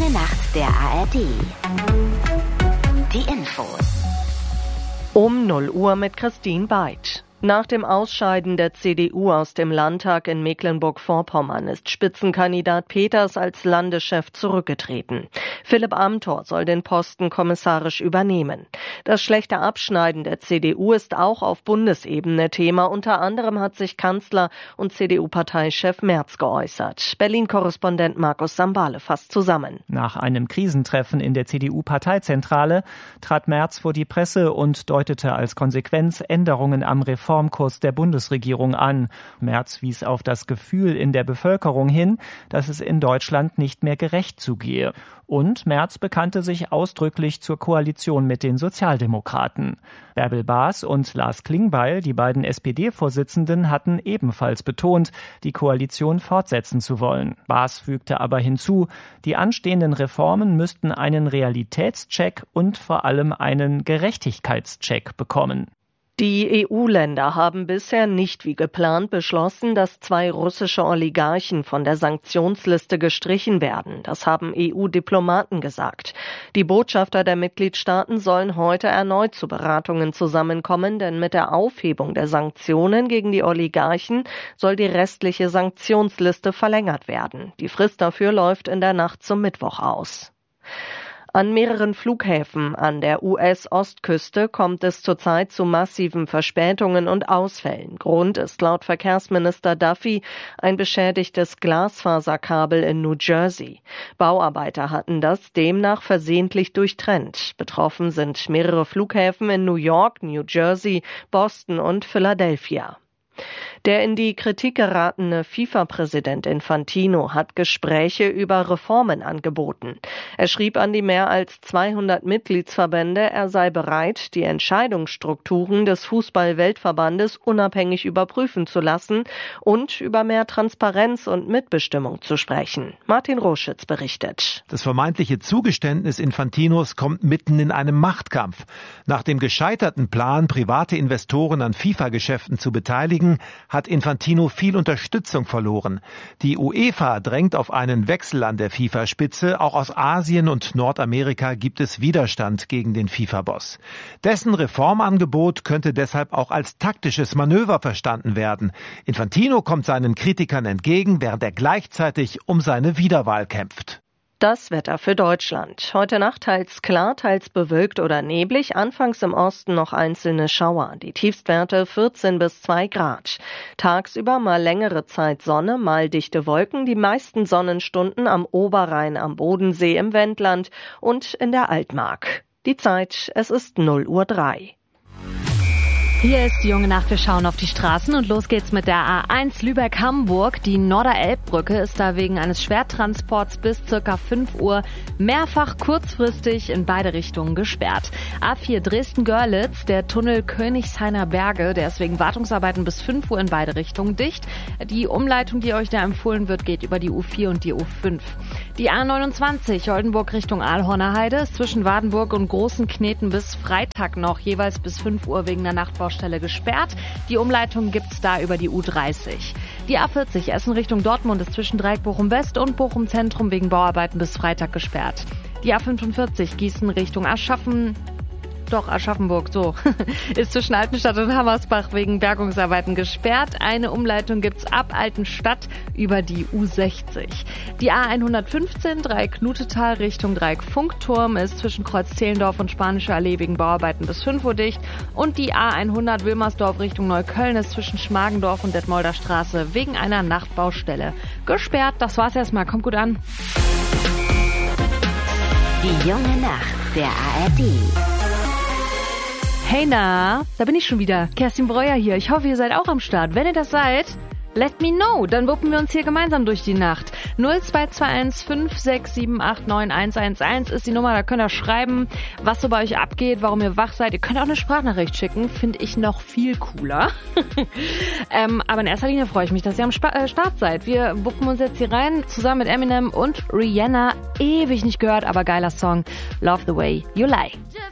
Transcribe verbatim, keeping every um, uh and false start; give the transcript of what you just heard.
junge Nacht der A R D. Die Infos. Um null Uhr mit Christine Beid. Nach dem Ausscheiden der C D U aus dem Landtag in Mecklenburg-Vorpommern ist Spitzenkandidat Peters als Landeschef zurückgetreten. Philipp Amthor soll den Posten kommissarisch übernehmen. Das schlechte Abschneiden der C D U ist auch auf Bundesebene Thema. Unter anderem hat sich Kanzler und C D U-Parteichef Merz geäußert. Berlin-Korrespondent Markus Sambale fasst zusammen. Nach einem Krisentreffen in der C D U-Parteizentrale trat Merz vor die Presse und deutete als Konsequenz Änderungen am Reform Reformkurs der Bundesregierung an. Merz wies auf das Gefühl in der Bevölkerung hin, dass es in Deutschland nicht mehr gerecht zugehe. Und Merz bekannte sich ausdrücklich zur Koalition mit den Sozialdemokraten. Bärbel Baas und Lars Klingbeil, die beiden S P D-Vorsitzenden, hatten ebenfalls betont, die Koalition fortsetzen zu wollen. Baas fügte aber hinzu, die anstehenden Reformen müssten einen Realitätscheck und vor allem einen Gerechtigkeitscheck bekommen. Die E U-Länder haben bisher nicht wie geplant beschlossen, dass zwei russische Oligarchen von der Sanktionsliste gestrichen werden. Das haben E U-Diplomaten gesagt. Die Botschafter der Mitgliedstaaten sollen heute erneut zu Beratungen zusammenkommen, denn mit der Aufhebung der Sanktionen gegen die Oligarchen soll die restliche Sanktionsliste verlängert werden. Die Frist dafür läuft in der Nacht zum Mittwoch aus. An mehreren Flughäfen an der U S-Ostküste kommt es zurzeit zu massiven Verspätungen und Ausfällen. Grund ist laut Verkehrsminister Duffy ein beschädigtes Glasfaserkabel in New Jersey. Bauarbeiter hatten das demnach versehentlich durchtrennt. Betroffen sind mehrere Flughäfen in New York, New Jersey, Boston und Philadelphia. Der in die Kritik geratene FIFA-Präsident Infantino hat Gespräche über Reformen angeboten. Er schrieb an die mehr als zweihundert Mitgliedsverbände, er sei bereit, die Entscheidungsstrukturen des Fußball-Weltverbandes unabhängig überprüfen zu lassen und über mehr Transparenz und Mitbestimmung zu sprechen. Martin Roschitz berichtet. Das vermeintliche Zugeständnis Infantinos kommt mitten in einem Machtkampf. Nach dem gescheiterten Plan, private Investoren an FIFA-Geschäften zu beteiligen, hat Infantino viel Unterstützung verloren. Die UEFA drängt auf einen Wechsel an der FIFA-Spitze. Auch aus Asien und Nordamerika gibt es Widerstand gegen den FIFA-Boss. Dessen Reformangebot könnte deshalb auch als taktisches Manöver verstanden werden. Infantino kommt seinen Kritikern entgegen, während er gleichzeitig um seine Wiederwahl kämpft. Das Wetter für Deutschland. Heute Nacht teils klar, teils bewölkt oder neblig. Anfangs im Osten noch einzelne Schauer. Die Tiefstwerte vierzehn bis zwei Grad. Tagsüber mal längere Zeit Sonne, mal dichte Wolken. Die meisten Sonnenstunden am Oberrhein, am Bodensee, im Wendland und in der Altmark. Die Zeit, es ist null Uhr drei. Hier ist die junge Nacht, wir schauen auf die Straßen und los geht's mit der A eins Lübeck-Hamburg. Die Norderelbbrücke ist da wegen eines Schwertransports bis circa fünf Uhr mehrfach kurzfristig in beide Richtungen gesperrt. A vier Dresden-Görlitz, der Tunnel Königshainer Berge, der ist wegen Wartungsarbeiten bis fünf Uhr in beide Richtungen dicht. Die Umleitung, die euch da empfohlen wird, geht über die U vier und die U fünf. Die A neunundzwanzig Oldenburg Richtung Aalhorner Heide ist zwischen Wadenburg und Großen Kneten bis Freitag noch jeweils bis fünf Uhr wegen der Nachtbaustelle gesperrt. Die Umleitung gibt's da über die U dreißig. Die A vierzig Essen Richtung Dortmund ist zwischen Dreieck Bochum West und Bochum Zentrum wegen Bauarbeiten bis Freitag gesperrt. Die A fünfundvierzig Gießen Richtung Aschaffen Doch, Aschaffenburg, so. Ist zwischen Altenstadt und Hammersbach wegen Bergungsarbeiten gesperrt. Eine Umleitung gibt's ab Altenstadt über die U sechzig. Die A hundertfünfzehn Dreieck Knutetal Richtung Dreieck Funkturm ist zwischen Kreuz Zehlendorf und Spanische Allee wegen Bauarbeiten bis fünf Uhr dicht. Und die A hundert Wilmersdorf Richtung Neukölln ist zwischen Schmargendorf und Detmolder Straße wegen einer Nachtbaustelle gesperrt. Das war's erstmal. Kommt gut an. Die junge Nacht der A R D. Hey na, da bin ich schon wieder. Kerstin Breuer hier. Ich hoffe, ihr seid auch am Start. Wenn ihr das seid, let me know. Dann wuppen wir uns hier gemeinsam durch die Nacht. null zwei zwei eins fünf sechs sieben acht neun eins eins eins ist die Nummer. Da könnt ihr schreiben, was so bei euch abgeht, warum ihr wach seid. Ihr könnt auch eine Sprachnachricht schicken. Finde ich noch viel cooler. ähm, aber in erster Linie freue ich mich, dass ihr am Sp- äh, Start seid. Wir wuppen uns jetzt hier rein, zusammen mit Eminem und Rihanna. Ewig nicht gehört, aber geiler Song. Love the way you lie.